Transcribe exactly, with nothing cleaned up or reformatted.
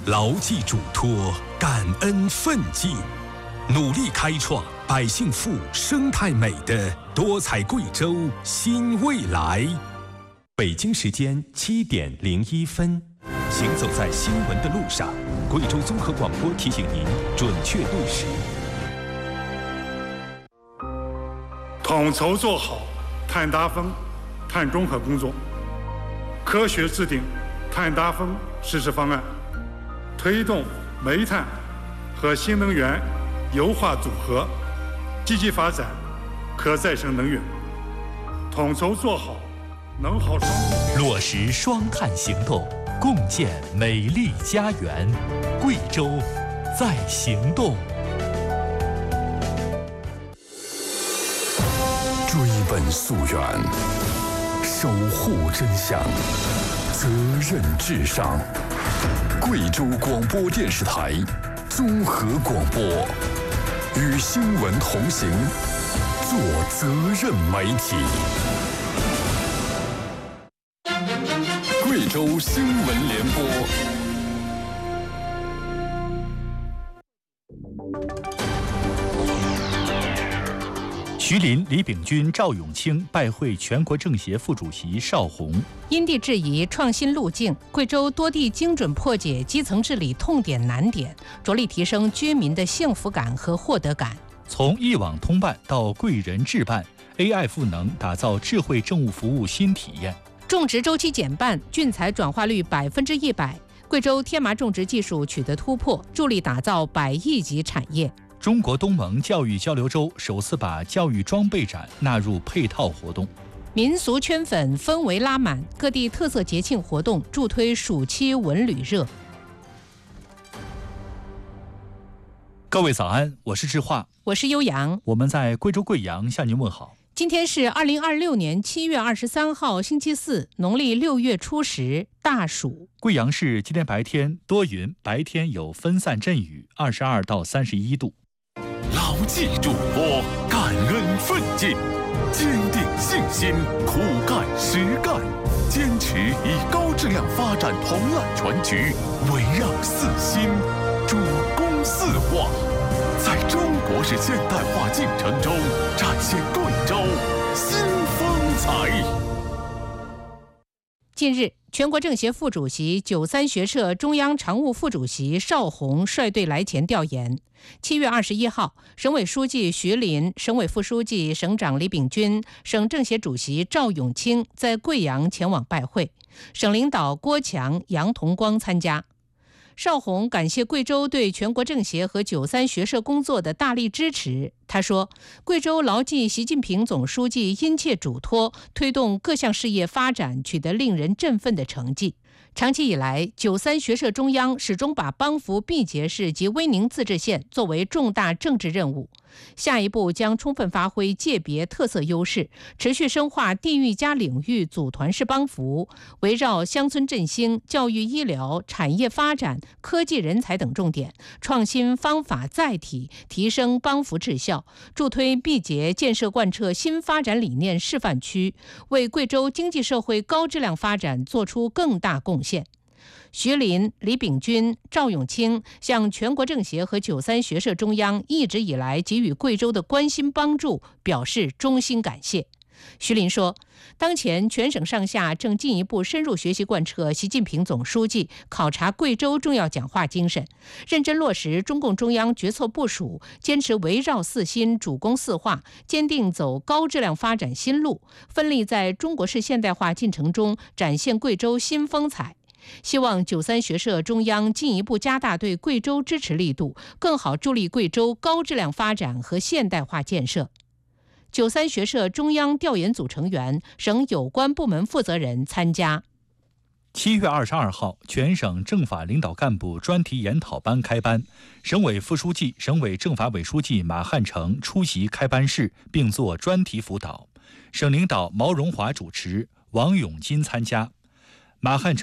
牢记嘱托，感恩奋进，努力开创百姓富、生态美的多彩贵州新未来。北京时间七点零一分，行走在新闻的路上，贵州综合广播提醒您准确对时。 统筹做好碳达峰、碳中和工作，科学制定碳达峰实施方案，推动煤炭和新能源优化组合，积极发展可再生能源，统筹做好能耗双落实双碳行动，共建美丽家园。贵州在行动。 追本溯源，守护真相，责任至上。贵州广播电视台综合广播，与新闻同行，做责任媒体。贵州新闻联播。 徐林、李炳军、赵永清拜会全国政协副主席邵宏。 因地制宜、创新路径，贵州多地精准破解基层治理痛点难点，着力提升居民的幸福感和获得感。 从一网通办到贵人智办 ，A I 赋能打造智慧政务服务新体验。 种植周期减半，菌材转化率百分之一百。贵州天麻种植技术取得突破，助力打造百亿级产业。 中国东盟教育交流周首次把教育装备展纳入配套活动。 民俗圈粉，氛围拉满，各地特色节庆活动助推暑期文旅热。 各位早安，我是志化， 我是悠扬， 我们在贵州贵阳向您问好。 今天是二零二六年七月二十三号，星期四，农历六月初十，大暑。 贵阳市今天白天多云，白天有分散阵雨，二十二到三十一度。 牢记嘱托，感恩奋进，坚定信心，苦干实干，坚持以高质量发展统揽全局，围绕四新，主攻四化，在中国式现代化进程中展现贵州新风采。 近日，全国政协副主席、九三学社中央常务副主席邵宏率队来前调研。七月二十一号，省委书记徐林、省委副书记、省长李炳军、省政协主席赵永清在贵阳前往拜会，省领导郭强、杨同光参加。邵宏感谢贵州对全国政协和九三学社工作的大力支持。他说，贵州牢记习近平总书记殷切嘱托，推动各项事业发展取得令人振奋的成绩。长期以来，九三学社中央始终把帮扶毕节市及威宁自治县作为重大政治任务。下一步将充分发挥界别特色优势，持续深化地域加领域组团式帮扶，围绕乡村振兴、教育医疗、产业发展、科技人才等重点，创新方法载体，提升帮扶质效，助推毕节建设贯彻新发展理念示范区，为贵州经济社会高质量发展做出更大贡献。徐林、李炳军、赵永清向全国政协和九三学社中央一直以来给予贵州的关心帮助表示衷心感谢。徐林说，当前全省上下正进一步深入学习贯彻习近平总书记考察贵州重要讲话精神，认真落实中共中央决策部署，坚持围绕四新、主攻四化，坚定走高质量发展新路，奋力在中国式现代化进程中展现贵州新风采。希望九三学社中央进一步加大对贵州支持力度，更好助力贵州高质量发展和现代化建设。九三学社中央调研组成员、省有关部门负责人参加。 七月二十二号，全省政法领导干部专题研讨班开班，省委副书记、省委政法委书记马汉成出席开班式并做专题辅导，省领导毛荣华主持，王永金参加。马汉成